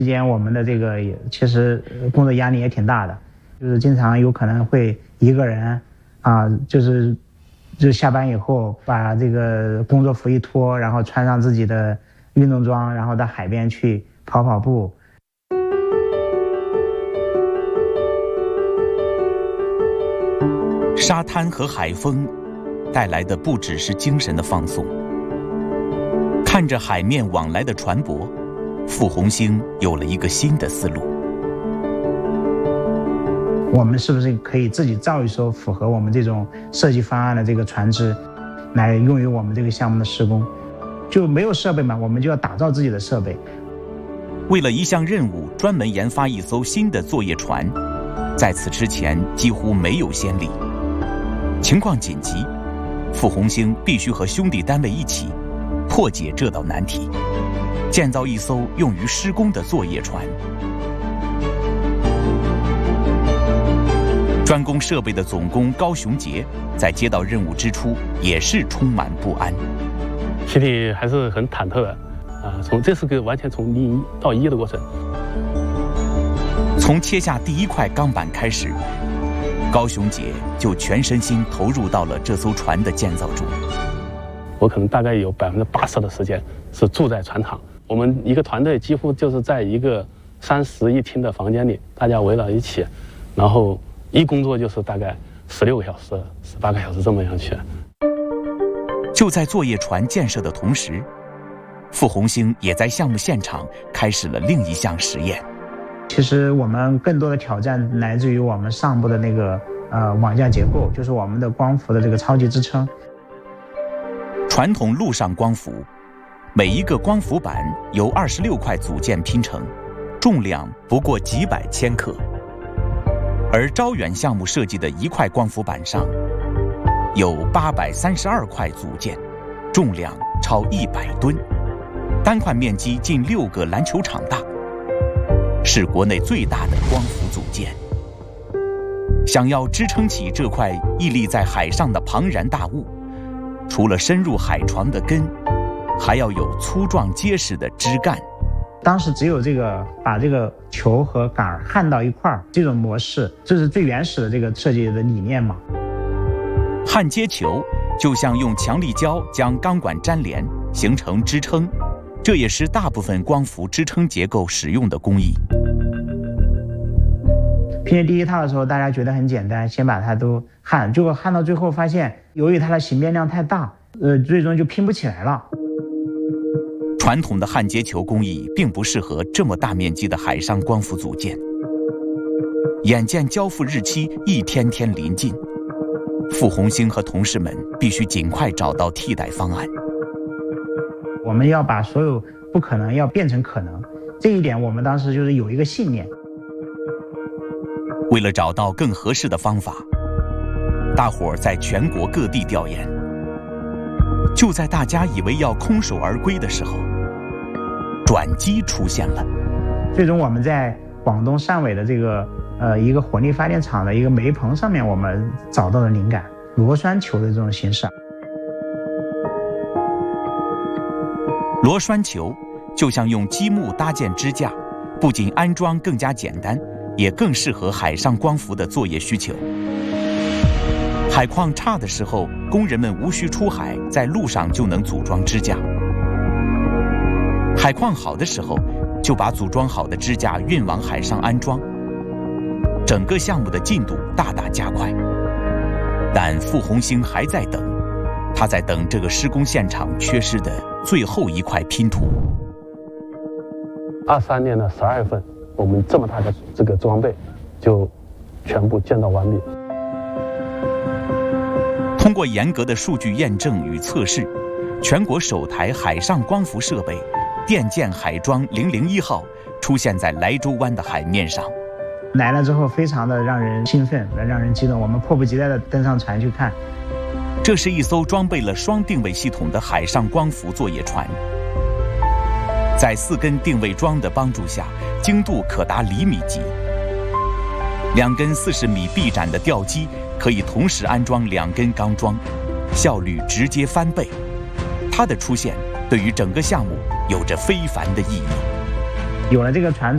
期间我们的这个其实工作压力也挺大的，就是经常有可能会一个人就下班以后把这个工作服一脱，然后穿上自己的运动装，然后到海边去跑跑步。 沙滩和海风带来的不只是精神的放松。看着海面往来的船舶，傅红星有了一个新的思路。 我们是不是可以自己造一艘符合我们这种设计方案的这个船只，来用于我们这个项目的施工？就没有设备嘛，我们就要打造自己的设备。 为了一项任务，专门研发一艘新的作业船，在此之前几乎没有先例。情况紧急，傅红星必须和兄弟单位一起破解这道难题，建造一艘用于施工的作业船。专攻设备的总工高雄杰在接到任务之初也是充满不安， 心里还是很忐忑的这是个完全从0到1的过程。 从切下第一块钢板开始，高雄杰就全身心投入到了这艘船的建造中。 我可能大概有80%的时间是住在船厂。我们一个团队几乎就是在一个3室1厅的房间里，大家围绕一起，然后一工作就是大概16个小时、18个小时这么样去。 就在作业船建设的同时，傅红星也在项目现场开始了另一项实验。 其实我们更多的挑战来自于我们上部的那个网架结构，就是我们的光伏的这个超级支撑。 传统陆上光伏，每一个光伏板由26块组件拼成，重量不过几百千克。而招远项目设计的一块光伏板上，有832块组件，重量超100吨，单块面积近6个篮球场大，是国内最大的光伏组件。想要支撑起这块屹立在海上的庞然大物，除了深入海床的根，还要有粗壮结实的枝干。 当时只有把这个球和杆焊到一块儿，这种模式，这是最原始的这个设计的理念嘛。 焊接球就像用强力胶将钢管粘连，形成支撑，这也是大部分光伏支撑结构使用的工艺。 拼接第一套的时候，大家觉得很简单，先把它都焊，结果焊到最后发现，由于它的形变量太大，最终就拼不起来了。 传统的焊接球工艺并不适合这么大面积的海上光伏组件。眼见交付日期一天天临近，傅红星和同事们必须尽快找到替代方案。 我们要把所有不可能要变成可能，这一点我们当时就是有一个信念。 为了找到更合适的方法，大伙儿在全国各地调研。就在大家以为要空手而归的时候，转机出现了。 最终我们在广东汕尾的这个一个火力发电厂的一个煤棚上面，我们找到了灵感，螺栓球的这种形式。 螺栓球就像用积木搭建支架，不仅安装更加简单，也更适合海上光伏的作业需求。海况差的时候，工人们无需出海，在路上就能组装支架。海况好的时候，就把组装好的支架运往海上安装，整个项目的进度大大加快。但傅红星还在等，他在等这个施工现场缺失的最后一块拼图。 23年的12月份，我们这么大的这个装备就全部建造完毕。 通过严格的数据验证与测试，全国首台海上光伏设备电建海桩001号出现在莱州湾的海面上。 来了之后非常的让人兴奋，让人激动，我们迫不及待地登上船去看。 这是一艘装备了双定位系统的海上光伏作业船，在4根定位桩的帮助下，精度可达厘米级。2根40米臂展的吊机可以同时安装2根钢桩，效率直接翻倍。它的出现对于整个项目有着非凡的意义。 有了这个船